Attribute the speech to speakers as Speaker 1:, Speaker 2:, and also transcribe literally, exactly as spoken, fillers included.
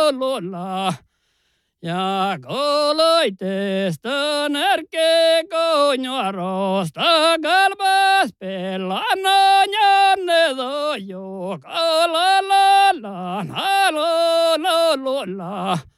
Speaker 1: lo la. Ja koloitesta närke konjarosta kalpas pelana janne dojo. La la la la la la la la.